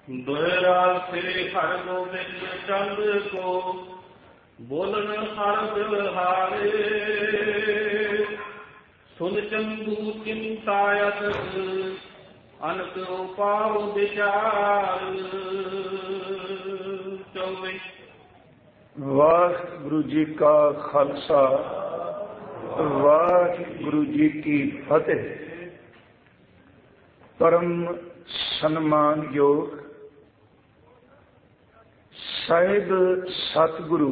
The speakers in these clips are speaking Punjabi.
ਦੁਹਰਾ ਸੇ ਹਰ ਗੋਬਿੰਦ ਚੰਦ ਕੋ ਬੋਲਨ ਹਰ ਬਿਵਹਾਰੇ ਸੁਨ ਚੰਦੂ ਚਿੰਤਾਇਤ ਅਨਕ ਉਪਾਵ ਵਿਚਾਰ। ਚੌਵੇਂ। ਵਾਹਿਗੁਰੂ ਜੀ ਕਾ ਖਾਲਸਾ, ਵਾਹਿਗੁਰੂ ਜੀ ਕੀ ਫਤਿਹ। ਪਰਮ ਸਨਮਾਨਯੋਗ ਸਾਹਿਬ ਸਤਿਗੁਰੂ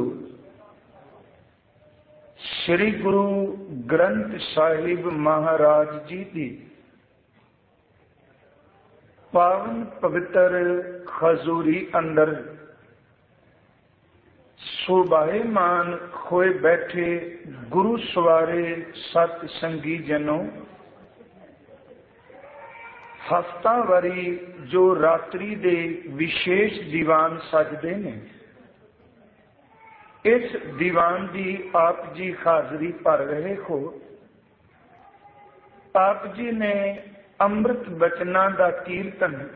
ਸ੍ਰੀ ਗੁਰੂ ਗ੍ਰੰਥ ਸਾਹਿਬ ਮਹਾਰਾਜ ਜੀ ਦੀ ਪਾਵਨ ਪਵਿੱਤਰ ਖਜ਼ੂਰੀ ਅੰਦਰ ਸੁਭਾਏਮਾਨ ਹੋਏ ਬੈਠੇ ਗੁਰੂ ਸਵਾਰੇ ਸਤ ਸੰਗੀ ਜਨੋ, ਹਫ਼ਤਾਵਾਰੀ ਜੋ ਰਾਤਰੀ ਦੇ ਵਿਸ਼ੇਸ਼ ਦੀਵਾਨ ਸਜਦੇ ਨੇ, ਇਸ ਦੀਵਾਨ ਦੀ ਆਪ ਜੀ ਹਾਜ਼ਰੀ ਭਰ ਰਹੇ ਹੋ। ਆਪ ਜੀ ਨੇ ਅੰਮ੍ਰਿਤ ਬਚਨਾਂ ਦਾ ਕੀਰਤਨ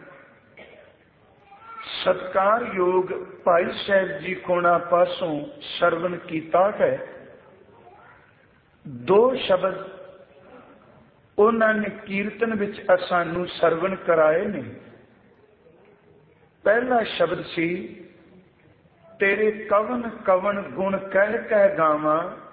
ਸਤਿਕਾਰਯੋਗ ਭਾਈ ਸਾਹਿਬ ਜੀ ਕੋਣਾ ਪਾਸੋਂ ਸਰਵਣ ਕੀਤਾ ਹੈ। ਦੋ ਸ਼ਬਦ ਉਹਨਾਂ ਨੇ ਕੀਰਤਨ ਵਿੱਚ ਸਾਨੂੰ ਸਰਵਣ ਕਰਾਏ ਨੇ। ਪਹਿਲਾ ਸ਼ਬਦ ਸੀ, ਤੇਰੇ ਕਵਨ ਕਵਨ ਗੁਣ ਕਹਿ ਕਹਿ ਗਾਵਾਂ,